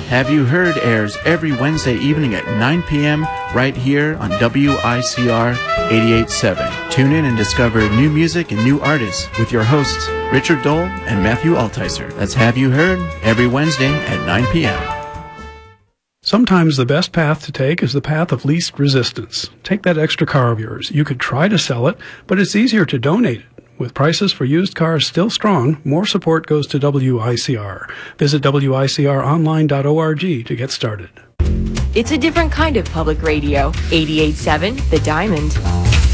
Have You Heard airs every Wednesday evening at 9 p.m. right here on WICR 88.7. Tune in and discover new music and new artists with your hosts, Richard Dole and Matthew Alticer. That's Have You Heard every Wednesday at 9 p.m. Sometimes the best path to take is the path of least resistance. Take that extra car of yours. You could try to sell it, but it's easier to donate it. With prices for used cars still strong, more support goes to WICR. Visit WICRonline.org to get started. It's a different kind of public radio. 88.7 The Diamond.